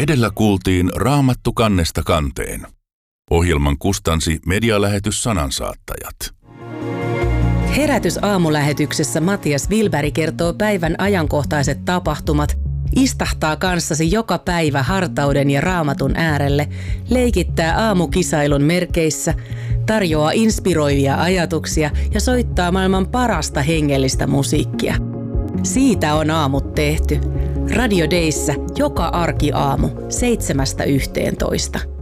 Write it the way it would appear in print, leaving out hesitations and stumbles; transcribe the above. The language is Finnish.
Edellä kuultiin Raamattu kannesta kanteen. Ohjelman kustansi medialähetys Sanansaattajat. Herätys-aamulähetyksessä Matias Wilberg kertoo päivän ajankohtaiset tapahtumat, istahtaa kanssasi joka päivä hartauden ja raamatun äärelle, leikittää aamukisailun merkeissä, tarjoaa inspiroivia ajatuksia ja soittaa maailman parasta hengellistä musiikkia. Siitä on aamut tehty. Radio Dayssä joka arkiaamu 7–11.